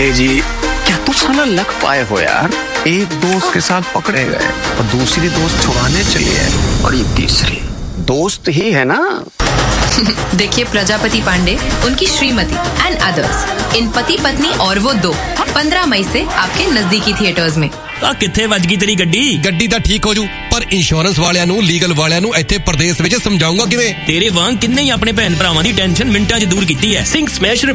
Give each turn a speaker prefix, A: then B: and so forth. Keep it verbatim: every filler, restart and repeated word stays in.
A: पांडे जी, क्या तुम साला लग पाए हो यार? एक दोस्त के साथ पकड़े गए और दूसरी दोस्त छुड़ाने चली है और ये तीसरी दोस्त ही है ना।
B: देखिए प्रजापति पांडे, उनकी श्रीमती एंड अदर्स, इन पति पत्नी और वो दो पंद्रह मई से आपके नजदीकी थिएटर्स में।
C: आ किथे वज गई तेरी गड्डी?
D: गड्डी ਤਾਂ ਠੀਕ ਹੋ ਜੂ, ਪਰ ਇੰਸ਼ੋਰੈਂਸ ਵਾਲਿਆਂ ਨੂੰ ਲੀਗਲ ਵਾਲਿਆਂ ਨੂੰ ਇੱਥੇ ਪ੍ਰਦੇਸ਼ ਵਿੱਚ ਸਮਝਾਉਂਗਾ ਕਿਵੇਂ?
C: ਤੇਰੇ ਵਾਂਗ ਕਿੰਨੇ ਹੀ ਆਪਣੇ ਭੈਣ ਭਰਾਵਾਂ ਦੀ ਟੈਨਸ਼ਨ ਮਿੰਟਾਂ 'ਚ ਦੂਰ ਕੀਤੀ ਹੈ। ਸਿੰਘ ਸਮੈਸ਼